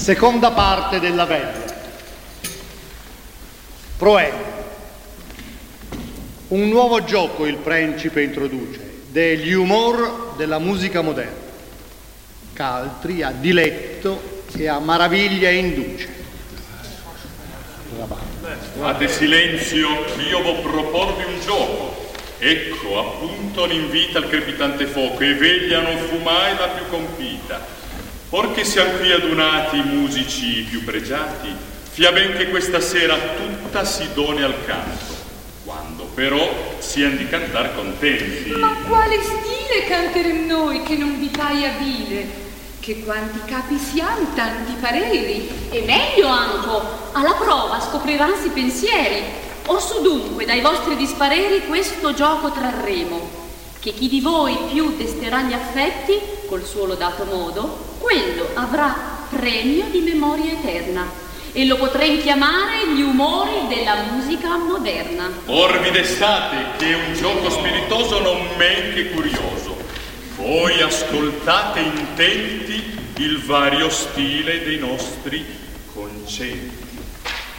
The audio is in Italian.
Seconda parte della Veglia. Proemio. Un nuovo gioco il principe introduce, degli umor della musica moderna, ch'altri a diletto e a maraviglia induce. Fate silenzio, io vo proporvi un gioco. Ecco appunto l'invita al crepitante fuoco, e veglia non fu mai la più compita. Or che siamo qui adunati i musici più pregiati, fia ben che questa sera tutta si doni al canto, quando però sian di cantar contenti. Ma quale stile canterem noi che non vi paia vile? Che quanti capi siam, tanti pareri. E meglio anco, alla prova scopriransi pensieri. Osso dunque dai vostri dispareri questo gioco trarremo, che chi di voi più desterà gli affetti col suo lodato modo, quello avrà premio di memoria eterna, e lo potrem chiamare gli umori della musica moderna. Or vi destate che è un gioco spiritoso non men che curioso. Voi ascoltate intenti il vario stile dei nostri concetti.